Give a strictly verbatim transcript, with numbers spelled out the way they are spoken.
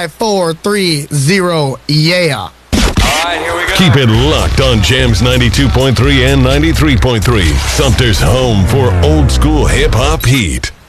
Five, four, three, zero, yeah. All right, here we go. Keep it locked on Jams ninety-two point three and ninety-three point three, Sumter's home for old school hip hop heat.